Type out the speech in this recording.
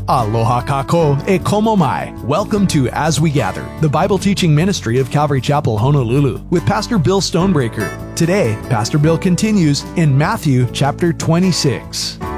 Aloha kako e komo mai. Welcome to As We Gather, the Bible teaching ministry of Calvary Chapel, Honolulu, with Pastor Bill Stonebreaker. Today, Pastor Bill continues in Matthew chapter 26.